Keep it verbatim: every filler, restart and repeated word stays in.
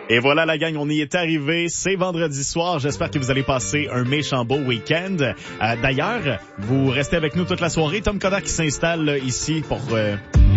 Et voilà la gang, on y est arrivé. C'est vendredi soir. J'espère que vous allez passer un méchant beau week-end. Euh, d'ailleurs, vous restez avec nous toute la soirée. Tom Coder qui s'installe ici pour... Euh